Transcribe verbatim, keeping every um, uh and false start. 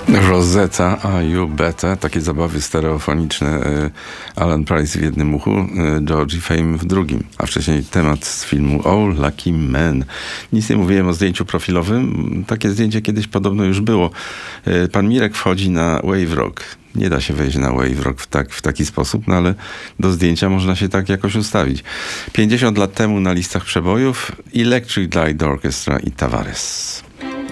Rosetta, a you better. Takie zabawy stereofoniczne. Alan Price w jednym uchu, Georgie Fame w drugim. A wcześniej temat z filmu Oh Lucky Man. Nic nie mówiłem o zdjęciu profilowym. Takie zdjęcie kiedyś podobno już było. Pan Mirek wchodzi na Wave Rock. Nie da się wejść na Wave Rock w, tak, w taki sposób, no ale do zdjęcia można się tak jakoś ustawić. pięćdziesiąt lat temu na listach przebojów Electric Light Orchestra i Tavares.